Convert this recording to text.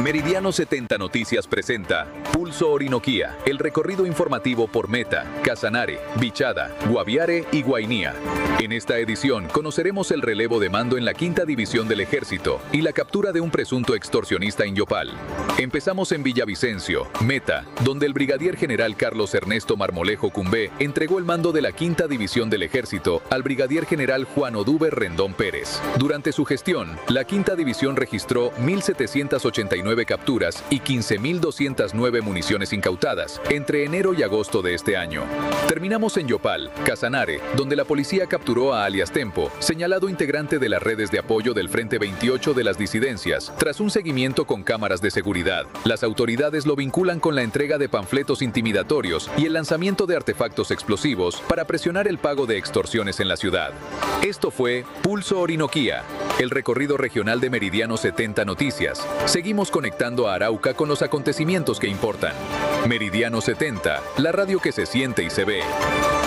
Meridiano 70 Noticias presenta Pulso Orinoquía, el recorrido informativo por Meta, Casanare, Bichada, Guaviare y Guainía. En esta edición conoceremos el relevo de mando en la Quinta División del Ejército y la captura de un presunto extorsionista en Yopal. Empezamos en Villavicencio, Meta, donde el brigadier general Carlos Ernesto Marmolejo Cumbé entregó el mando de la Quinta División del Ejército al brigadier general Juan Oduber Rendón Pérez. Durante su gestión, la Quinta División registró 1.789 capturas y 15.209 municiones incautadas entre enero y agosto de este año. Terminamos en Yopal, Casanare, donde la policía capturó a alias Tempo, señalado integrante de las redes de apoyo del Frente 28 de las disidencias, tras un seguimiento con cámaras de seguridad. Las autoridades lo vinculan con la entrega de panfletos intimidatorios y el lanzamiento de artefactos explosivos para presionar el pago de extorsiones en la ciudad. Esto fue Pulso Orinoquía, el recorrido regional de Meridiano 70 Noticias. Seguimos conectando a Arauca con los acontecimientos que importan. Meridiano 70, la radio que se siente y se ve.